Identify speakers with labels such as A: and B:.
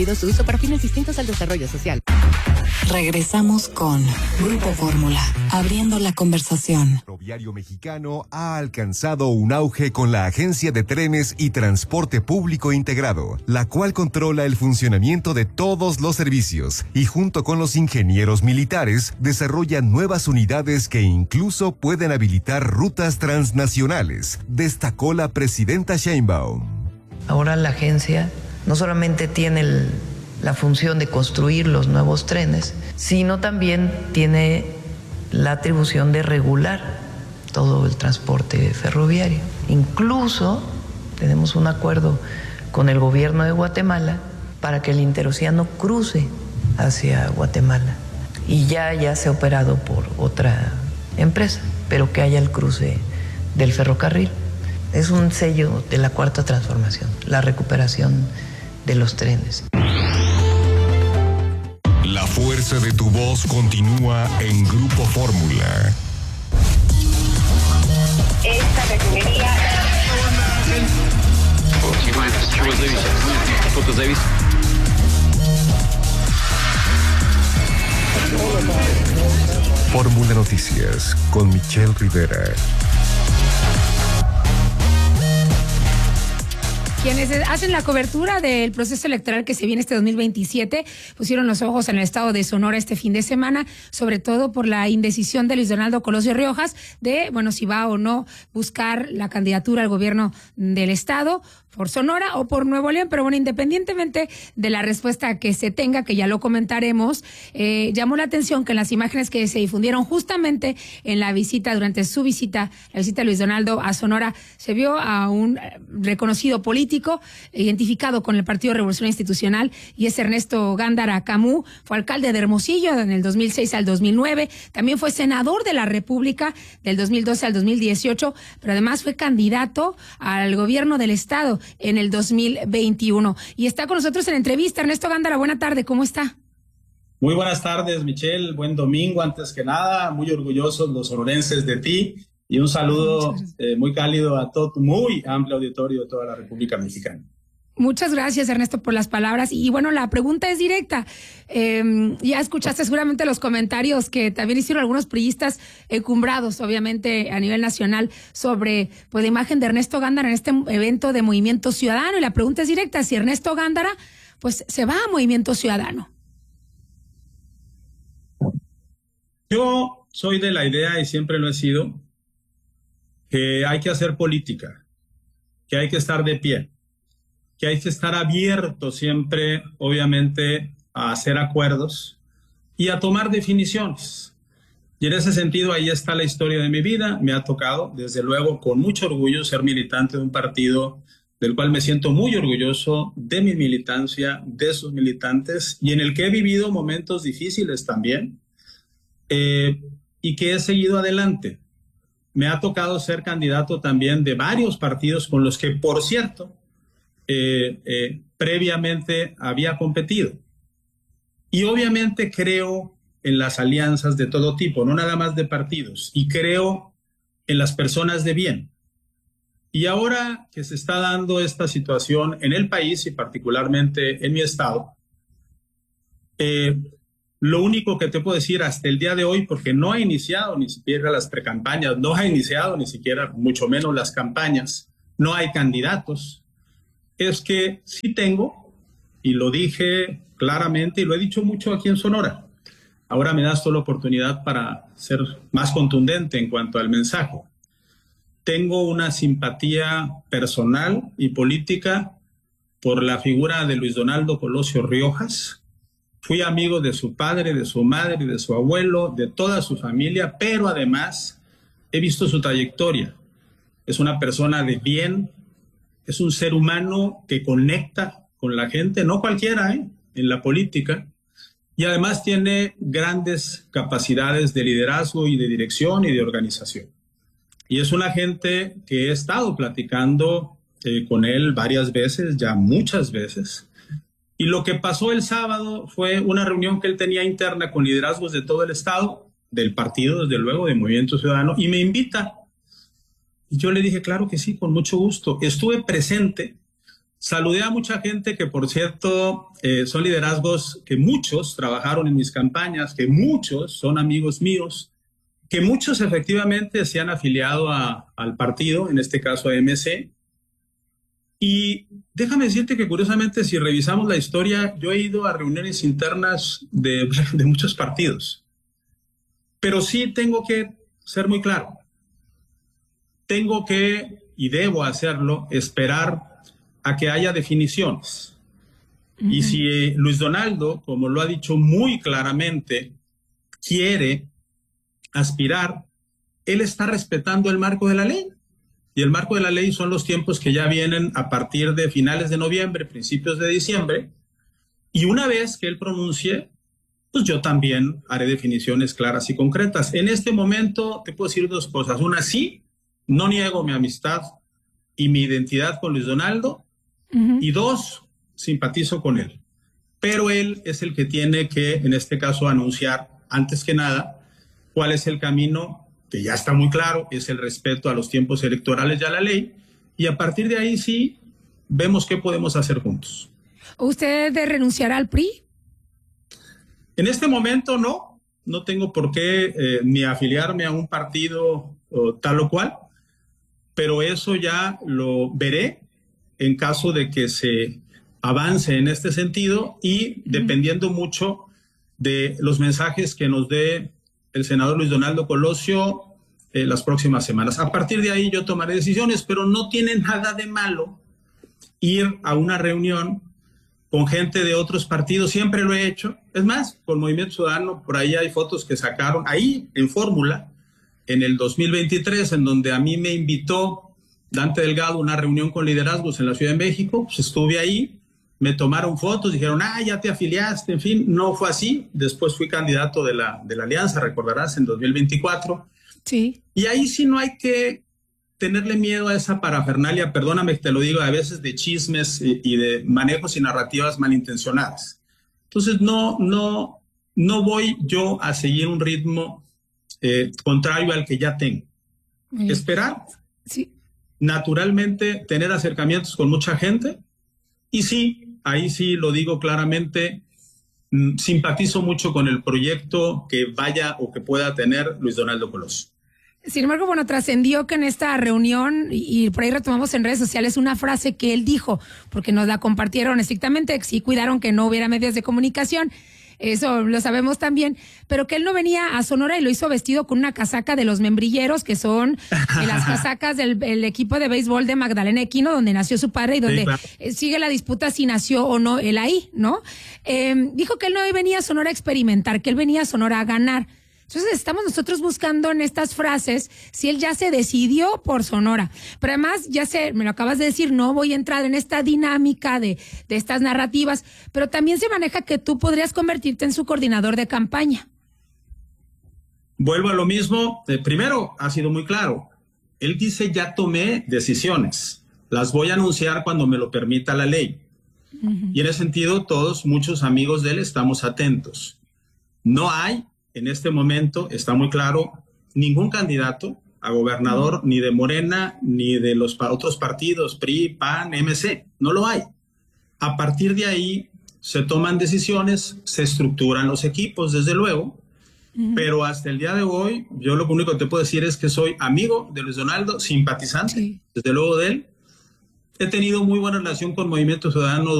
A: Su uso para fines distintos al desarrollo social.
B: Regresamos con Grupo Fórmula, abriendo la conversación.
C: El ferroviario mexicano ha alcanzado un auge con la Agencia de Trenes y Transporte Público Integrado, la cual controla el funcionamiento de todos los servicios y junto con los ingenieros militares desarrolla nuevas unidades que incluso pueden habilitar rutas transnacionales, destacó la presidenta Sheinbaum.
D: Ahora la agencia no solamente tiene la función de construir los nuevos trenes, sino también tiene la atribución de regular todo el transporte ferroviario. Incluso tenemos un acuerdo con el gobierno de Guatemala para que el interoceano cruce hacia Guatemala. Y ya se ha operado por otra empresa, pero que haya el cruce del ferrocarril. Es un sello de la cuarta transformación, la recuperación de los trenes.
C: La fuerza de tu voz continúa en Grupo Fórmula.
E: Esta refinería...
C: Fórmula Noticias con Michelle Rivera.
F: Quienes hacen la cobertura del proceso electoral que se viene este 2027 pusieron los ojos en el estado de Sonora este fin de semana, sobre todo por la indecisión de Luis Donaldo Colosio Riojas de, si va o no buscar la candidatura al gobierno del estado por Sonora o por Nuevo León, pero independientemente de la respuesta que se tenga, que ya lo comentaremos, llamó la atención que en las imágenes que se difundieron justamente en la visita, durante su visita, la visita de Luis Donaldo a Sonora, se vio a un reconocido político identificado con el Partido Revolución Institucional, y es Ernesto Gándara Camus. Fue alcalde de Hermosillo en el 2006 al 2009, también fue senador de la República del 2012 al 2018, pero además fue candidato al gobierno del estado en el 2021. Y está con nosotros en entrevista Ernesto Gándara. Buena tarde, ¿cómo está?
G: Muy buenas tardes, Michelle. Buen domingo, antes que nada. Muy orgullosos los sonorenses de ti. Y un saludo muy cálido a todo tu muy amplio auditorio de toda la República Mexicana.
F: Muchas gracias, Ernesto, por las palabras. Y la pregunta es directa. Ya escuchaste seguramente los comentarios que también hicieron algunos priistas encumbrados, obviamente, a nivel nacional, sobre la imagen de Ernesto Gándara en este evento de Movimiento Ciudadano. Y la pregunta es directa: si Ernesto Gándara, se va a Movimiento Ciudadano.
G: Yo soy de la idea, y siempre lo he sido, que hay que hacer política, que hay que estar de pie, que hay que estar abierto siempre, obviamente, a hacer acuerdos y a tomar definiciones. Y en ese sentido, ahí está la historia de mi vida. Me ha tocado, desde luego, con mucho orgullo, ser militante de un partido del cual me siento muy orgulloso de mi militancia, de sus militantes, y en el que he vivido momentos difíciles también, y que he seguido adelante. Me ha tocado ser candidato también de varios partidos con los que, por cierto, previamente había competido. Y obviamente creo en las alianzas de todo tipo, no nada más de partidos, y creo en las personas de bien. Y ahora que se está dando esta situación en el país y particularmente en mi estado, lo único que te puedo decir hasta el día de hoy, porque no ha iniciado ni siquiera las precampañas, no ha iniciado ni siquiera, mucho menos las campañas, no hay candidatos, es que sí tengo, y lo dije claramente y lo he dicho mucho aquí en Sonora. Ahora me das toda la oportunidad para ser más contundente en cuanto al mensaje. Tengo una simpatía personal y política por la figura de Luis Donaldo Colosio Riojas. Fui amigo de su padre, de su madre y de su abuelo, de toda su familia, pero además he visto su trayectoria. Es una persona de bien, es un ser humano que conecta con la gente, no cualquiera, en la política, y además tiene grandes capacidades de liderazgo y de dirección y de organización. Y es una gente que he estado platicando con él varias veces, ya muchas veces. Y lo que pasó el sábado fue una reunión que él tenía interna con liderazgos de todo el estado, del partido, desde luego, de Movimiento Ciudadano, y me invita. Y yo le dije, claro que sí, con mucho gusto. Estuve presente Saludé a mucha gente que, por cierto, son liderazgos que muchos trabajaron en mis campañas, que muchos son amigos míos, que muchos efectivamente se han afiliado al partido, en este caso a MC. Y déjame decirte que curiosamente, si revisamos la historia, yo he ido a reuniones internas de muchos partidos. Pero sí tengo que ser muy claro. Tengo que, y debo hacerlo, esperar a que haya definiciones. Y si Luis Donaldo, como lo ha dicho muy claramente, quiere aspirar, él está respetando el marco de la ley. Y el marco de la ley son los tiempos que ya vienen a partir de finales de noviembre, principios de diciembre. Y una vez que él pronuncie, pues yo también haré definiciones claras y concretas. En este momento te puedo decir dos cosas. Una, sí, no niego mi amistad y mi identidad con Luis Donaldo. Y dos, simpatizo con él. Pero él es el que tiene que, en este caso, anunciar, antes que nada, cuál es el camino, que ya está muy claro, es el respeto a los tiempos electorales y a la ley. Y a partir de ahí sí, vemos qué podemos hacer juntos.
F: ¿Usted renunciará al PRI?
G: En este momento no tengo por qué ni afiliarme a un partido tal o cual, pero eso ya lo veré en caso de que se avance en este sentido y dependiendo mucho de los mensajes que nos dé el senador Luis Donaldo Colosio las próximas semanas. A partir de ahí yo tomaré decisiones, pero no tiene nada de malo ir a una reunión con gente de otros partidos, siempre lo he hecho. Es más, con Movimiento Ciudadano, por ahí hay fotos que sacaron, ahí en Fórmula, en el 2023, en donde a mí me invitó Dante Delgado a una reunión con liderazgos en la Ciudad de México, pues estuve ahí, me tomaron fotos, dijeron, ya te afiliaste, en fin, no fue así. Después fui candidato de la Alianza, recordarás, en 2024.
F: Sí.
G: Y ahí sí no hay que tenerle miedo a esa parafernalia, perdóname que te lo digo, a veces de chismes y de manejos y narrativas malintencionadas. Entonces no voy yo a seguir un ritmo contrario al que ya tengo. Esperar,
F: sí.
G: Naturalmente tener acercamientos con mucha gente y sí, ahí sí lo digo claramente, simpatizo mucho con el proyecto que vaya o que pueda tener Luis Donaldo Colosio.
F: Sin embargo, bueno, trascendió que en esta reunión, y por ahí retomamos en redes sociales una frase que él dijo, porque nos la compartieron estrictamente, sí cuidaron que no hubiera medios de comunicación, eso lo sabemos también, pero que él no venía a Sonora y lo hizo vestido con una casaca de los Membrilleros, que son las casacas del equipo de béisbol de Magdalena Equino, donde nació su padre y donde sigue la disputa si nació o no él ahí, ¿no? Dijo que él no venía a Sonora a experimentar, que él venía a Sonora a ganar. Entonces estamos nosotros buscando en estas frases si él ya se decidió por Sonora. Pero además, me lo acabas de decir, no voy a entrar en esta dinámica de estas narrativas, pero también se maneja que tú podrías convertirte en su coordinador de campaña.
G: Vuelvo a lo mismo. Primero, ha sido muy claro. Él dice, ya tomé decisiones. Las voy a anunciar cuando me lo permita la ley. Y en ese sentido, muchos amigos de él estamos atentos. No hay en este momento, está muy claro, ningún candidato a gobernador ni de Morena ni de los otros partidos, PRI, PAN, MC, no lo hay. A partir de ahí se toman decisiones, se estructuran los equipos, desde luego, pero hasta el día de hoy, yo lo único que te puedo decir es que soy amigo de Luis Donaldo, simpatizante, desde luego de él. He tenido muy buena relación con Movimiento Ciudadano